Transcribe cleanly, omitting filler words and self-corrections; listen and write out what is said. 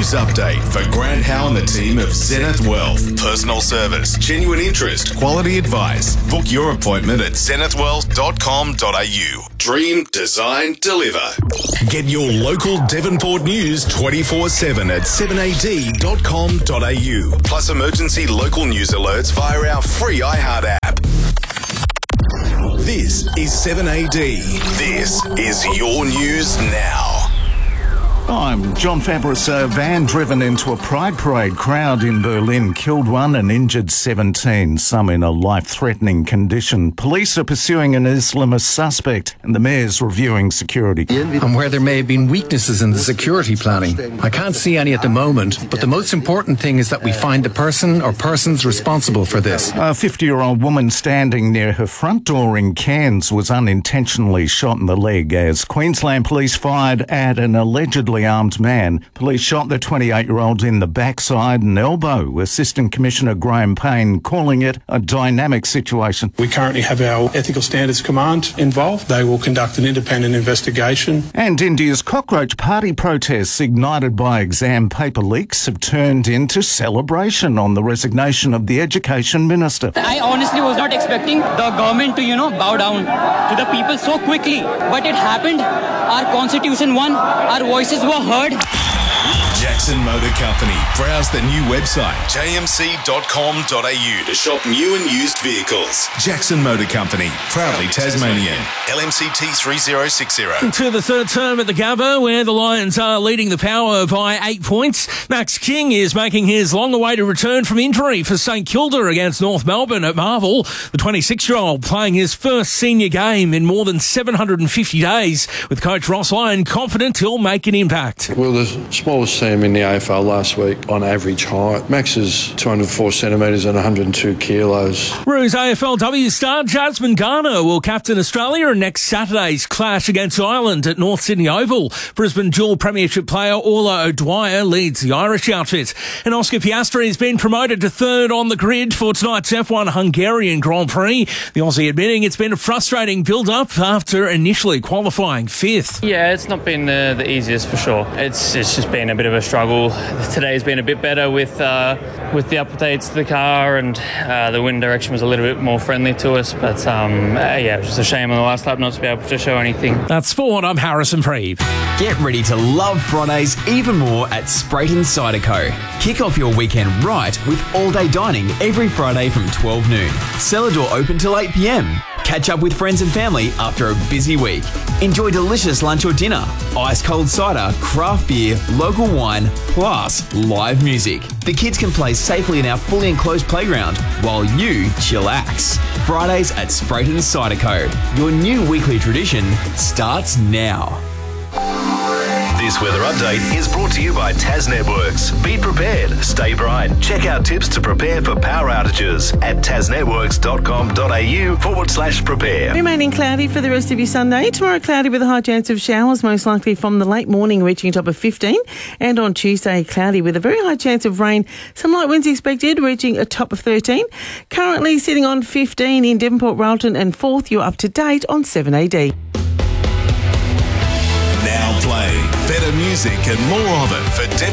News update for Grant Howe and the team of Zenith Wealth. Personal service, genuine interest, quality advice. Book your appointment at zenithwealth.com.au. Dream, design, deliver. Get your local Devonport news 24/7 at 7ad.com.au. Plus emergency local news alerts via our free iHeart app. This is 7AD. This is your news now. I'm John Fabris. A van driven into a Pride Parade crowd in Berlin killed 1 and injured 17, some in a life-threatening condition. Police are pursuing an Islamist suspect and the mayor's reviewing security. And where there may have been weaknesses in the security planning. I can't see any at the moment, but the most important thing is that we find the person or persons responsible for this. A 50-year-old woman standing near her front door in Cairns was unintentionally shot in the leg as Queensland police fired at an allegedly armed man. Police shot the 28-year-old in the backside and elbow. Assistant Commissioner Graham Payne calling it a dynamic situation. We currently have our Ethical Standards Command involved. They will conduct an independent investigation. And India's cockroach party protests ignited by exam paper leaks have turned into celebration on the resignation of the Education Minister. I honestly was not expecting the government to, bow down to the people so quickly. But it happened. Our constitution won. Our voices were heard. Jackson Motor Company. Browse the new website, jmc.com.au, to shop new and used vehicles. Jackson Motor Company, proudly Tasmanian. LMCT 3060. To the third term at the Gabba, where the Lions are leading the Power by 8 points. Max King is making his long-awaited return from injury for St Kilda against North Melbourne at Marvel. The 26-year-old playing his first senior game in more than 750 days, with coach Ross Lyon confident he'll make an impact. Well, the smallest team in the AFL last week on average height. Max is 204 centimetres and 102 kilos. Roos AFLW star Jasmine Garner will captain Australia in next Saturday's clash against Ireland at North Sydney Oval. Brisbane dual premiership player Orla O'Dwyer leads the Irish outfit. And Oscar Piastri has been promoted to third on the grid for tonight's F1 Hungarian Grand Prix. The Aussie admitting it's been a frustrating build-up after initially qualifying fifth. Yeah, it's not been the easiest for sure. It's just been a bit of a struggle. Today's been a bit better with the updates to the car, and the wind direction was a little bit more friendly to us. But it was just a shame on the last lap not to be able to show anything. That's sport. I'm Harrison Preeve. Get ready to love Fridays even more at Sprayton Cider Co. Kick off your weekend right with all-day dining every Friday from 12 noon. Cellar door open till 8 p.m. Catch up with friends and family after a busy week. Enjoy delicious lunch or dinner, ice-cold cider, craft beer, local wine, plus live music. The kids can play safely in our fully enclosed playground while you chillax. Fridays at Sprayton Cider Co. Your new weekly tradition starts now. This weather update is brought to you by Tas Networks. Be prepared, stay bright. Check out tips to prepare for power outages at tasnetworks.com.au/prepare. Remaining cloudy for the rest of your Sunday. Tomorrow cloudy with a high chance of showers, most likely from the late morning, reaching a top of 15. And on Tuesday, cloudy with a very high chance of rain. Some light winds expected, reaching a top of 13. Currently sitting on 15 in Devonport, Railton and Forth. You're up to date on 7AD. Now playing better music and more of it for